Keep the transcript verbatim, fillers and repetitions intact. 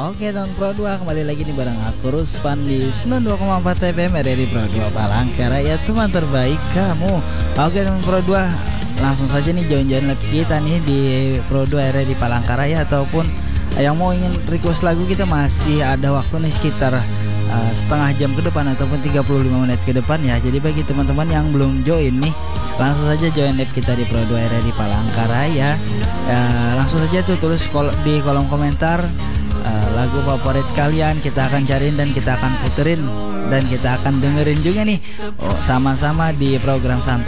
Oke teman Pro dua, kembali lagi nih bareng aku Ruspan di sembilan puluh dua koma empat F M R R I Pro dua Palangkaraya, teman terbaik kamu. Oke teman Pro dua, langsung saja nih join-join live kita nih di Pro dua R R I Palangkaraya, ataupun yang mau ingin request lagu, kita masih ada waktu nih sekitar uh, setengah jam ke depan ataupun tiga puluh lima menit ke depan ya. Jadi bagi teman-teman yang belum join nih, langsung saja join live kita di Pro dua R R I Palangkaraya. Uh, langsung saja tuh tulis kol di kolom komentar uh, lagu favorit kalian, kita akan cariin dan kita akan puterin dan kita akan dengerin juga nih, oh, sama-sama di program santai